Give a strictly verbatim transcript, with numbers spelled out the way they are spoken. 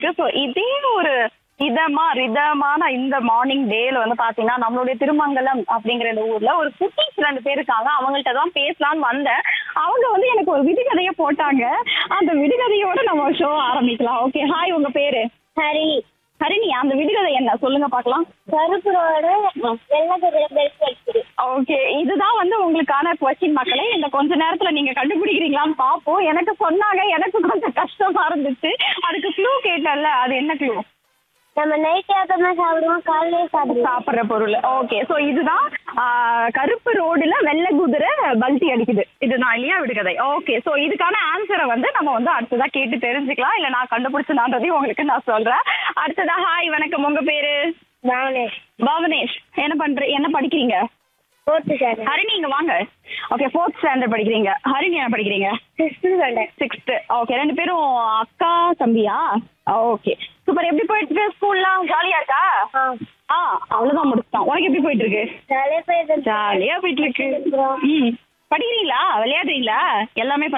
So இதே ஒரு இதமா ரிதமான இந்த மார்னிங் டேல வந்து பாத்தீங்கன்னா நம்மளுடைய திருமங்கலம் அப்படிங்கிற இந்த ஊர்ல ஒரு குட்டீஸ் ரெண்டு பேர் இருக்காங்க. அவங்கள்ட்ட தான் பேசலாம்னு வந்தேன். அவங்க வந்து எனக்கு ஒரு விடுகதையை போட்டாங்க. அந்த விடுகதையோட நம்ம ஷோ ஆரம்பிக்கலாம். ஓகே, ஹாய், உங்க பேரு? ஹரிணி. ஹரிணி, அந்த விடுகதை என்ன சொல்லுங்க பாக்கலாம். கருப்பு ரோடு வெள்ளை பெல்ட் அடிக்குது. ஓகே, இதுதான் வந்து உங்களுக்கான கொஸ்டின் மக்களே. இந்த கொஞ்ச நேரத்துல நீங்க கண்டுபிடிக்கிறீங்களான்னு பாப்போம். எனக்கு சொன்னாங்க, எனக்கு கொஞ்சம் கஷ்டமா இருந்துச்சு. அதுக்கு க்ளூ கேட்டல, அது என்ன க்ளூ? நம்ம நைட் ஏத்தமா சாப்பிடுவோம், காலையிலே சாப்பிடுவோம். சாப்பிடுற பொருள். ஓகே, சோ இதுதான் ஆ, கருப்பு ரோடுல வெள்ளை குதிரை பல்டி அடிக்குது. இதுதான் இல்லையா விடுகதை? ஓகே, சோ இதுக்கான ஆன்சரை வந்து நம்ம வந்து அடுத்ததா கேட்டு தெரிஞ்சுக்கலாம். இல்ல நான் கண்டுபிடிச்சதான்றதையும் உங்களுக்கு நான் சொல்றேன். அடுத்ததா ஹாய், வணக்கம், உங்க பேரு? பாவனேஷ். பவனேஷ். என்ன பண்ற என்ன படிக்கிறீங்க? Fourth standard. ஹரிணி, இங்க வாங்க. ஓகே, ஃபோர்த் ஸ்டாண்டர்ட் படிக்கிறீங்க. ஹரிணி என்ன படிக்கிறீங்க? Sixth standard. சிக்ஸ்த். ஓகே, ரெண்டு பேரும் அக்கா தம்பியா? Okay, super. எப்படி போயிட்டு இருக்கு ஸ்கூல்லாம்? ஜாலியா இருக்கா? ஆ. ஆ, அவ்வளவுதான், முடிச்சுட்டான். உனக்கு எப்படி போயிட்டு இருக்கு? ஜாலியா போயிட்டு ஜாலியா போயிட்டு இருக்கு. ம், படிக்கிறீங்களா, விளையாடுறீங்களா, எல்லாமே